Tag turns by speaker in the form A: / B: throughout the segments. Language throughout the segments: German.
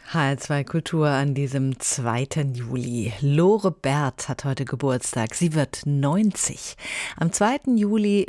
A: HR2 Kultur an diesem 2. Juli. Lore Bert hat heute Geburtstag. Sie wird 90. Am 2. Juli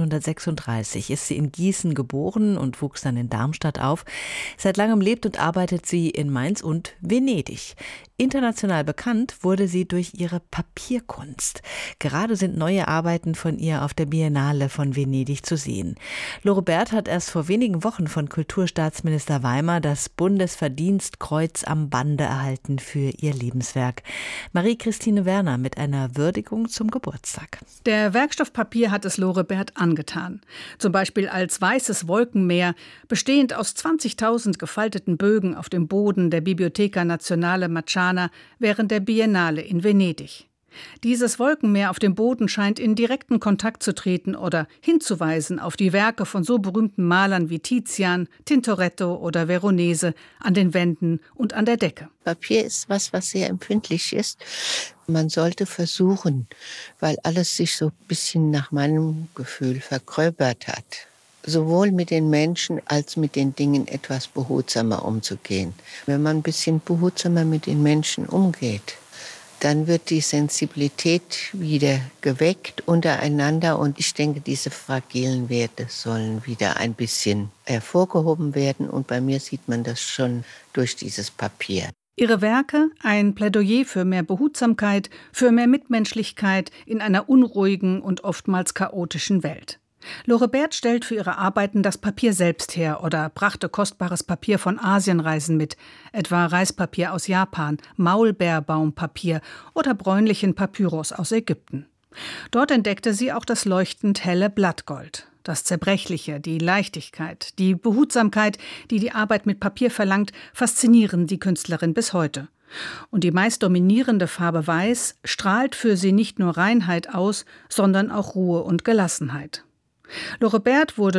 A: 1936 ist sie in Gießen geboren und wuchs dann in Darmstadt auf. Seit langem lebt und arbeitet sie in Mainz und Venedig. International bekannt wurde sie durch ihre Papierkunst. Gerade sind neue Arbeiten von ihr auf der Biennale von Venedig zu sehen. Lore Bert hat erst vor wenigen Wochen von Kulturstaatsminister Weimar das Bundesverdienstkreuz am Bande erhalten für ihr Lebenswerk. Marie-Christine Werner mit einer Würdigung zum Geburtstag.
B: Der Werkstoffpapier hat es Lore Bert angetan. Zum Beispiel als weißes Wolkenmeer, bestehend aus 20.000 gefalteten Bögen auf dem Boden der Biblioteca Nazionale Marciana während der Biennale in Venedig. Dieses Wolkenmeer auf dem Boden scheint in direkten Kontakt zu treten oder hinzuweisen auf die Werke von so berühmten Malern wie Tizian, Tintoretto oder Veronese an den Wänden und an der Decke.
C: Papier ist was sehr empfindlich ist. Man sollte versuchen, weil alles sich so ein bisschen nach meinem Gefühl vergröbert hat, sowohl mit den Menschen als mit den Dingen etwas behutsamer umzugehen. Wenn man ein bisschen behutsamer mit den Menschen umgeht, dann wird die Sensibilität wieder geweckt untereinander. Und ich denke, diese fragilen Werte sollen wieder ein bisschen hervorgehoben werden. Und bei mir sieht man das schon durch dieses Papier.
B: Ihre Werke, ein Plädoyer für mehr Behutsamkeit, für mehr Mitmenschlichkeit in einer unruhigen und oftmals chaotischen Welt. Lore Bert stellt für ihre Arbeiten das Papier selbst her oder brachte kostbares Papier von Asienreisen mit, etwa Reispapier aus Japan, Maulbeerbaumpapier oder bräunlichen Papyrus aus Ägypten. Dort entdeckte sie auch das leuchtend helle Blattgold. Das Zerbrechliche, die Leichtigkeit, die Behutsamkeit, die die Arbeit mit Papier verlangt, faszinieren die Künstlerin bis heute. Und die meist dominierende Farbe Weiß strahlt für sie nicht nur Reinheit aus, sondern auch Ruhe und Gelassenheit. Lore Bert wurde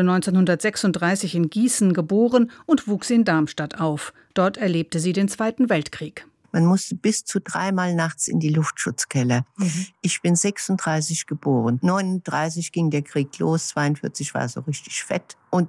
B: 1936 in Gießen geboren und wuchs in Darmstadt auf. Dort erlebte sie den Zweiten Weltkrieg.
C: Man musste bis zu 3-mal nachts in die Luftschutzkeller. Ich bin 36 geboren. 39 ging der Krieg los, 42 war so richtig fett. Und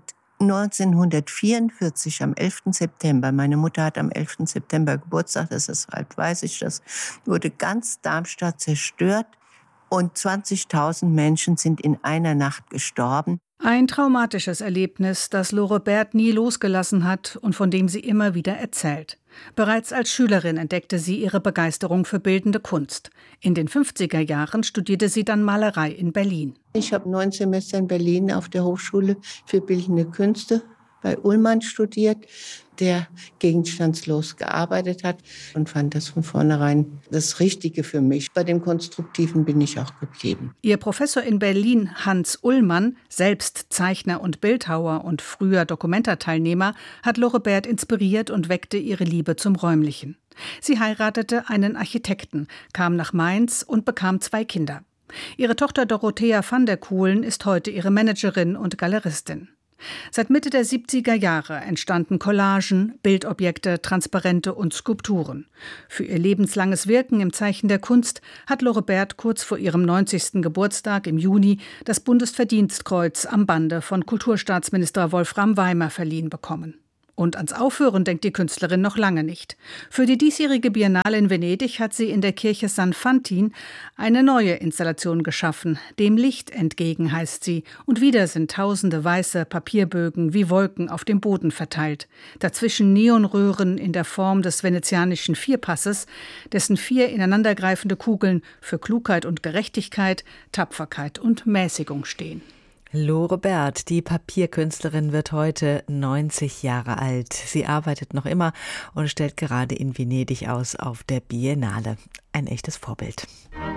C: 1944, am 11. September, meine Mutter hat am 11. September Geburtstag, deshalb weiß ich das, wurde ganz Darmstadt zerstört. Und 20.000 Menschen sind in einer Nacht gestorben.
B: Ein traumatisches Erlebnis, das Lore Bert nie losgelassen hat und von dem sie immer wieder erzählt. Bereits als Schülerin entdeckte sie ihre Begeisterung für bildende Kunst. In den 50er Jahren studierte sie dann Malerei in Berlin.
C: Ich habe 9 Semester in Berlin auf der Hochschule für Bildende Künste bei Ullmann studiert, der gegenstandslos gearbeitet hat und fand das von vornherein das Richtige für mich. Bei dem Konstruktiven bin ich auch geblieben.
B: Ihr Professor in Berlin, Hans Ullmann, selbst Zeichner und Bildhauer und früher Documenta-Teilnehmer, hat Lore Bert inspiriert und weckte ihre Liebe zum Räumlichen. Sie heiratete einen Architekten, kam nach Mainz und bekam 2 Kinder. Ihre Tochter Dorothea van der Kuhlen ist heute ihre Managerin und Galeristin. Seit Mitte der 70er Jahre entstanden Collagen, Bildobjekte, Transparente und Skulpturen. Für ihr lebenslanges Wirken im Zeichen der Kunst hat Lore Bert kurz vor ihrem 90. Geburtstag im Juni das Bundesverdienstkreuz am Bande von Kulturstaatsminister Wolfram Weimar verliehen bekommen. Und ans Aufhören denkt die Künstlerin noch lange nicht. Für die diesjährige Biennale in Venedig hat sie in der Kirche San Fantin eine neue Installation geschaffen. Dem Licht entgegen heißt sie. Und wieder sind tausende weiße Papierbögen wie Wolken auf dem Boden verteilt. Dazwischen Neonröhren in der Form des venezianischen Vierpasses, dessen 4 ineinandergreifende Kugeln für Klugheit und Gerechtigkeit, Tapferkeit und Mäßigung stehen.
A: Lore Bert, die Papierkünstlerin, wird heute 90 Jahre alt. Sie arbeitet noch immer und stellt gerade in Venedig aus auf der Biennale. Ein echtes Vorbild.